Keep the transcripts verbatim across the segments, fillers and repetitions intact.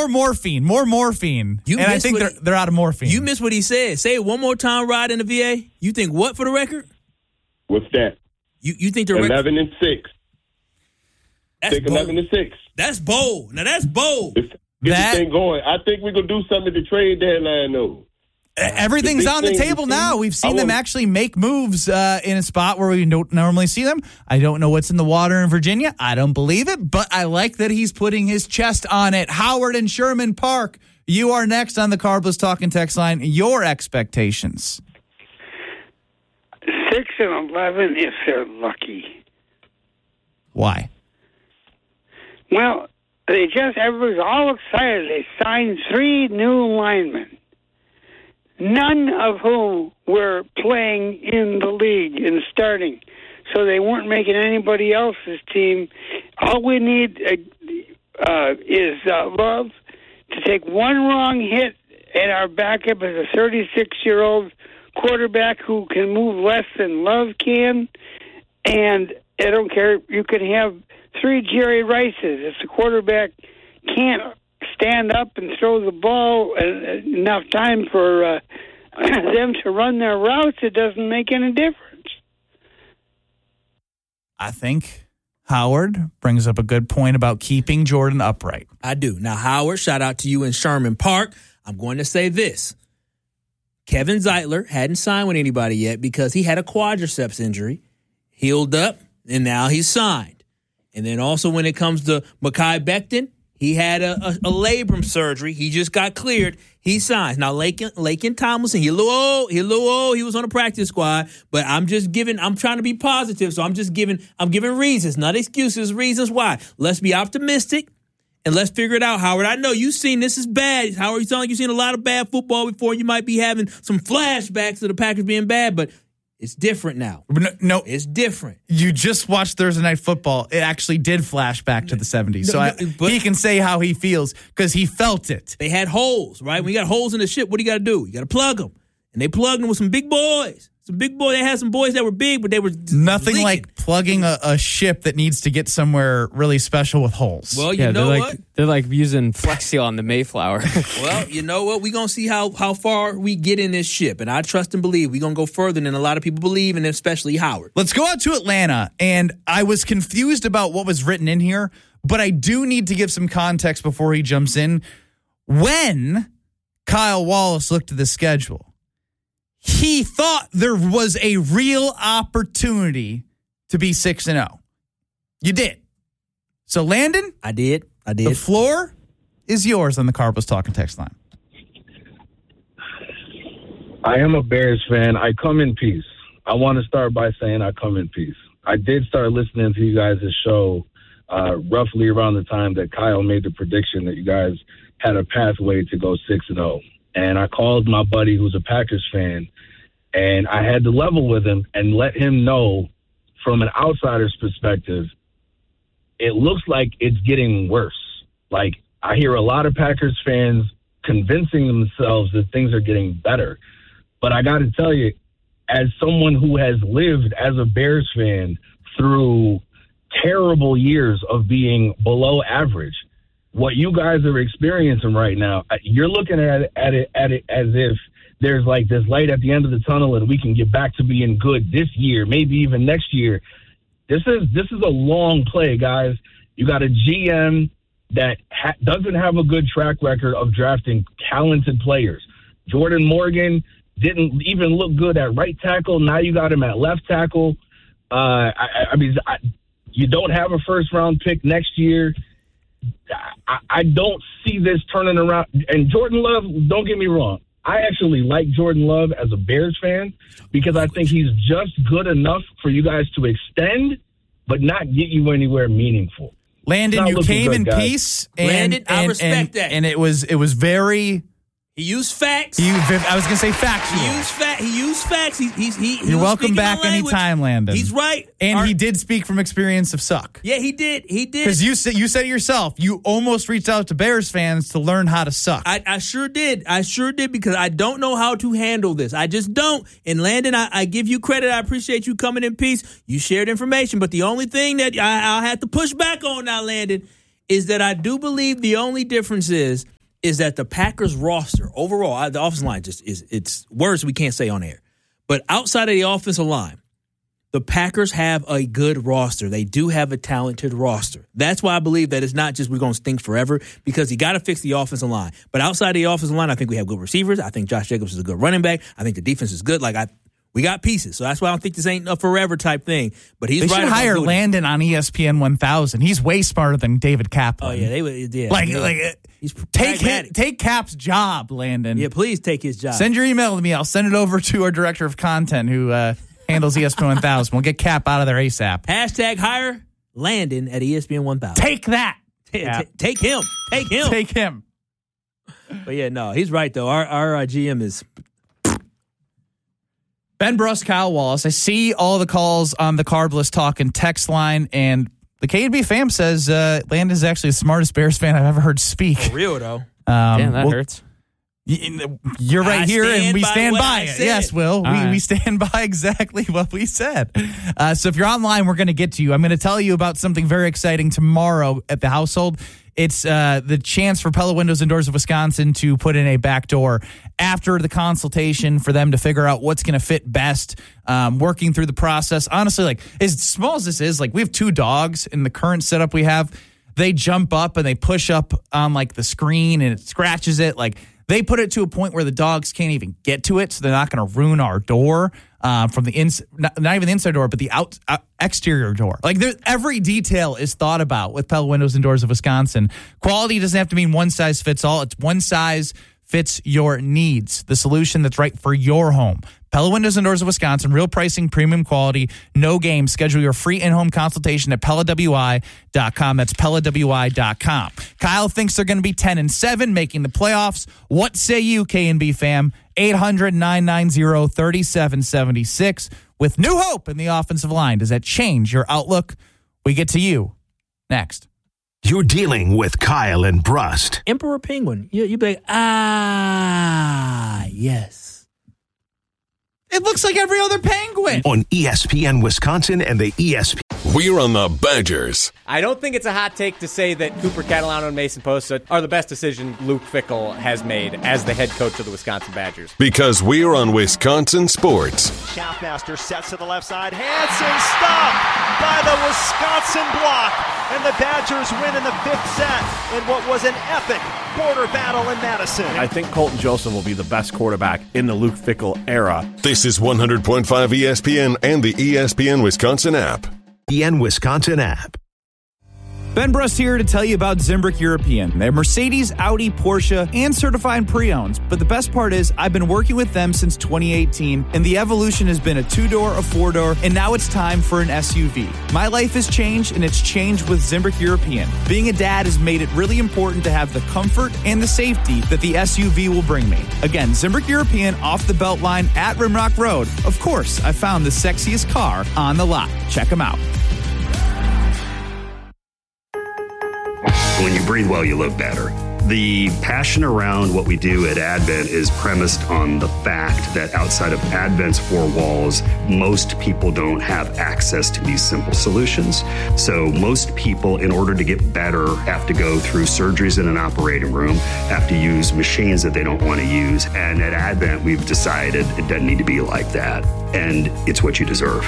more morphine, more morphine. You and I think they're, he, they're out of morphine. You missed what he said. Say it one more time, Rod, in the V A. You think what for the record? What's that? You you think they're eleven and six. That's Take bold. eleven and six. That's bold. Now that's bold. Get that, this thing going. I think we're gonna do something at the trade deadline, though. Everything's the on the thing, table see, now. We've seen I them wanna, actually make moves uh, in a spot where we don't normally see them. I don't know what's in the water in Virginia. I don't believe it, but I like that he's putting his chest on it. Howard and Sherman Park, you are next on the Carbless Talking Text line. Your expectations. Six and eleven if they're lucky. Why? Well, they just, everybody's all excited. They signed three new linemen, none of whom were playing in the league and starting. So they weren't making anybody else's team. All we need uh, uh, is uh, Love to take one wrong hit, and our backup is a thirty-six-year-old quarterback who can move less than Love can. And I don't care. You can have three Jerry Rices. If the quarterback can't stand up and throw the ball uh, enough time for uh, them to run their routes, it doesn't make any difference. I think Howard brings up a good point about keeping Jordan upright. I do. Now, Howard, shout out to you in Sherman Park. I'm going to say this. Kevin Zeitler hadn't signed with anybody yet because he had a quadriceps injury, healed up, and now he's signed. And then also when it comes to Mekhi Becton, he had a, a, a labrum surgery. He just got cleared. He signs. Now, Lakin, Lakin Tomlinson, he a little old. He a little old. He was on the practice squad. But I'm just giving, I'm trying to be positive. So I'm just giving, I'm giving reasons, not excuses, reasons why. Let's be optimistic and let's figure it out, Howard. I know you've seen this is bad. Howard, you sound like you've seen a lot of bad football before. You might be having some flashbacks of the Packers being bad, but it's different now. No, no, it's different. You just watched Thursday Night Football. It actually did flash back to the seventies. So no, no, I, he can say how he feels because he felt it. They had holes, right? When you got holes in the ship, what do you got to do? You got to plug them. And they plugged them with some big boys. Some big boys. They had some boys that were big, but they were nothing leaking. like plugging a, a ship that needs to get somewhere really special with holes. Well, you yeah, know they're what? like, they're like using Flex Seal on the Mayflower. Well, you know what? We're going to see how, how far we get in this ship. And I trust and believe we're going to go further than a lot of people believe, and especially Howard. Let's go out to Atlanta. And I was confused about what was written in here, but I do need to give some context before he jumps in. When Kyle Wallace looked at the schedule, he thought there was a real opportunity to be six and oh. You did. So, Landon? I did. I did. The floor is yours on the Carbless Talking text line. I am a Bears fan. I come in peace. I want to start by saying I come in peace. I did start listening to you guys' show uh, roughly around the time that Kyle made the prediction that you guys had a pathway to go six and oh. And I called my buddy who's a Packers fan, and I had to level with him and let him know from an outsider's perspective, it looks like it's getting worse. Like, I hear a lot of Packers fans convincing themselves that things are getting better. But I got to tell you, as someone who has lived as a Bears fan through terrible years of being below average, what you guys are experiencing right now, you're looking at it, at it at it as if there's like this light at the end of the tunnel and we can get back to being good this year, maybe even next year. This is this is a long play, guys. You got a G M that ha- doesn't have a good track record of drafting talented players. Jordan Morgan didn't even look good at right tackle. Now you got him at left tackle. Uh, I, I mean, I, you don't have a first round pick next year. I, I don't see this turning around. And Jordan Love, don't get me wrong, I actually like Jordan Love as a Bears fan because I think he's just good enough for you guys to extend, but not get you anywhere meaningful. Landon, you came good, in guys. peace. And, Landon, I and, respect and, that. And it was it was very... He used facts. He, I was going to say factual. He used facts. He used facts. He, he's, he, he You're was welcome back my language. anytime, Landon. He's right. And Our, he did speak from experience of suck. Yeah, he did. He did. Because you said you said it yourself. You almost reached out to Bears fans to learn how to suck. I, I sure did. I sure did because I don't know how to handle this. I just don't. And Landon, I, I give you credit. I appreciate you coming in peace. You shared information. But the only thing that I, I'll have to push back on now, Landon, is that I do believe the only difference is is that the Packers roster overall, the offensive line just is it's words we can't say on air. But outside of the offensive line, the Packers have a good roster. They do have a talented roster. That's why I believe that it's not just we're going to stink forever, because you got to fix the offensive line. But outside of the offensive line, I think we have good receivers. I think Josh Jacobs is a good running back. I think the defense is good. Like I, we got pieces. So that's why I don't think this ain't a forever type thing. But he's they right. They should hire doing Landon on E S P N one thousand. He's way smarter than David Kaplan. Oh yeah, they would. Yeah, like yeah. like he's take pragmatic. his, take Cap's job, Landon. Yeah, please take his job. Send your email to me. I'll send it over to our director of content who uh, handles E S P N one thousand. We'll get Cap out of there ASAP. Hashtag hire Landon at E S P N one thousand. Take that. T- t- take him. Take him. Take him. But yeah, no, he's right though. Our our uh, G M is Ben Bruss, Kyle Wallace. I see all the calls on the Carbless Talk and text line, and the K and B fam says uh, Landon's actually the smartest Bears fan I've ever heard speak. for real though. Um, Damn, that well, hurts. You're right I here, and stand we by stand what by I it. said. Yes, Will. We, right. we stand by exactly what we said. Uh, so if you're online, we're going to get to you. I'm going to tell you about something very exciting tomorrow at the household. It's uh, the chance for Pella Windows and Doors of Wisconsin to put in a back door after the consultation for them to figure out what's going to fit best, um, working through the process. Honestly, like as small as this is, like we have two dogs in the current setup we have. They jump up and they push up on like the screen and it scratches it. Like they put it to a point where the dogs can't even get to it, so they're not going to ruin our door uh, from the ins not, not even the inside door, but the out uh, exterior door. Like there, every detail is thought about with Pella Windows and Doors of Wisconsin. Quality doesn't have to mean one size fits all. It's one size fits your needs. The solution that's right for your home. Pella Windows and Doors of Wisconsin, real pricing, premium quality, no games. Schedule your free in-home consultation at Pella W I dot com. That's Pella W I dot com. Kyle thinks they're going to be ten and seven, making the playoffs. What say you, K and B fam? eight hundred, nine nine zero, three seven seven six. With new hope in the offensive line, does that change your outlook? We get to you next. You're dealing with Kyle and Brust. Emperor Penguin. You, you'd be like, ah, yes. It looks like every other penguin. On E S P N Wisconsin and the E S P N. We're on the Badgers. I don't think it's a hot take to say that Cooper Catalano and Mason Posta are the best decision Luke Fickell has made as the head coach of the Wisconsin Badgers. Because we're on Wisconsin Sports. Schaffmaster sets to the left side. Hansen stopped by the Wisconsin block. And the Badgers win in the fifth set in what was an epic border battle in Madison. I think Colton Joseph will be the best quarterback in the Luke Fickell era. This is one hundred point five E S P N and the E S P N Wisconsin app. E S P N Wisconsin app. Ben Bruss here to tell you about Zimbrick European. They're Mercedes, Audi, Porsche, and certified pre-owns. But the best part is I've been working with them since twenty eighteen, and the evolution has been a two-door, a four-door, and now it's time for an S U V. My life has changed, and it's changed with Zimbrick European. Being a dad has made it really important to have the comfort and the safety that the S U V will bring me. Again, Zimbrick European off the belt line at Rimrock Road. Of course, I found the sexiest car on the lot. Check them out. When you breathe well, you live better. The passion around what we do at Advent is premised on the fact that outside of Advent's four walls, most people don't have access to these simple solutions. So most people, in order to get better, have to go through surgeries in an operating room, have to use machines that they don't want to use. And at Advent, we've decided it doesn't need to be like that. And it's what you deserve.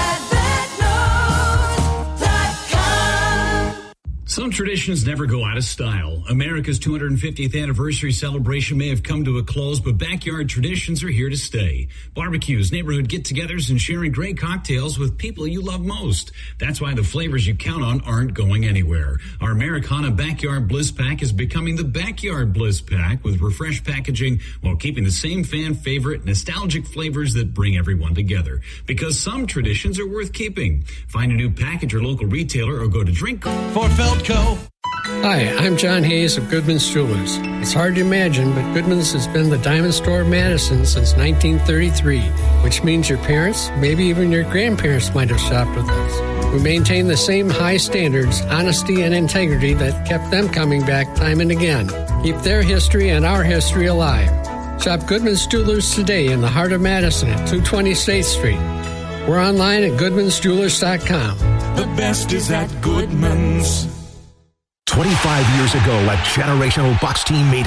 Some traditions never go out of style. America's two hundred fiftieth anniversary celebration may have come to a close, but backyard traditions are here to stay. Barbecues, neighborhood get-togethers, and sharing great cocktails with people you love most. That's why the flavors you count on aren't going anywhere. Our Americana Backyard Bliss Pack is becoming the Backyard Bliss Pack with refreshed packaging while keeping the same fan favorite nostalgic flavors that bring everyone together. Because some traditions are worth keeping. Find a new pack at your local retailer or go to drink. For Feldco. Hi, I'm John Hayes of Goodman's Jewelers. It's hard to imagine, but Goodman's has been the diamond store of Madison since nineteen thirty-three, which means your parents, maybe even your grandparents might have shopped with us. We maintain the same high standards, honesty, and integrity that kept them coming back time and again. Keep their history and our history alive. Shop Goodman's Jewelers today in the heart of Madison at two twenty State Street. We're online at goodmans jewelers dot com. The best is at Goodman's. twenty-five years ago, a generational Bucks team made